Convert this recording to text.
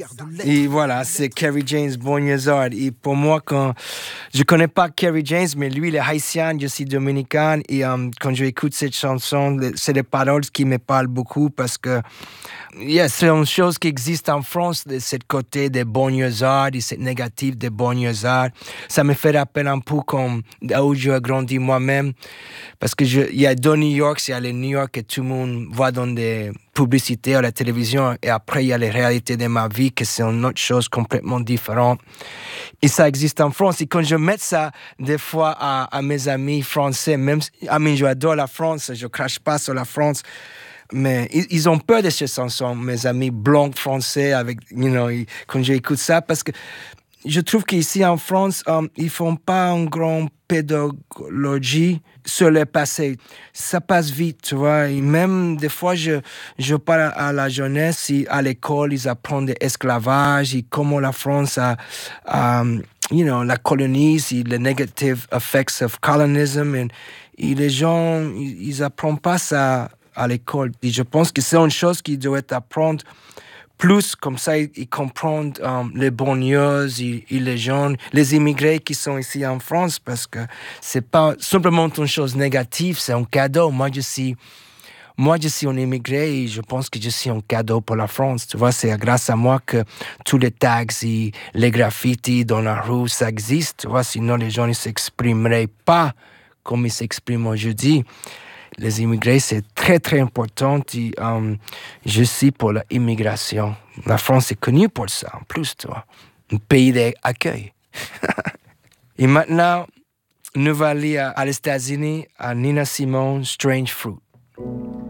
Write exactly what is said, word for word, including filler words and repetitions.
Et voilà, c'est Kerry James Bonniezard. Et pour moi, quand je connais pas Kerry James, mais lui, il est haïtien, je suis dominicain. Et um, quand j'écoute cette chanson, c'est des paroles qui me parlent beaucoup parce que yeah, c'est une chose qui existe en France, de ce côté des Bonniezard, et cette négative des Bonniezard. Ça me fait rappeler un peu comme là où j'ai grandi moi-même. Parce que je, il y a dans New York, il y a les New York que tout le monde voit dans des publicités à la télévision. Et après, il y a les réalités de ma vie, que c'est une autre chose complètement différente. Et ça existe en France. Et quand je mets ça, des fois, à, à mes amis français, même, I mean, j'adore la France, je crache pas sur la France. Mais ils, ils ont peur de ces chansons, mes amis blancs français, avec, you know, quand j'écoute ça, parce que je trouve qu'ici en France, um, ils font pas une grande pédagogie sur le passé. Ça passe vite, tu vois. Et même des fois, je, je parle à la jeunesse, et à l'école, ils apprennent de l'esclavage et comment la France a, um, you know, la colonise et les negative effects of colonialism. Et, et les gens, ils, ils apprennent pas ça à l'école. Et je pense que c'est une chose qui doit apprendre plus, comme ça, ils, ils comprennent um, les banlieues et, et les gens, les immigrés qui sont ici en France, parce que c'est pas simplement une chose négative, c'est un cadeau. Moi, je suis, moi, je suis un immigré et je pense que je suis un cadeau pour la France. Tu vois, c'est grâce à moi que tous les tags et les graffitis dans la rue, ça existe. Tu vois, sinon les gens ne s'exprimeraient pas comme ils s'expriment aujourd'hui. Les immigrés, c'est très, très important. Et, um, je suis pour l'immigration. La France est connue pour ça, en plus, tu vois. Un pays d'accueil. Et maintenant, nous allons aller à, à les États-Unis, à Nina Simone, Strange Fruit.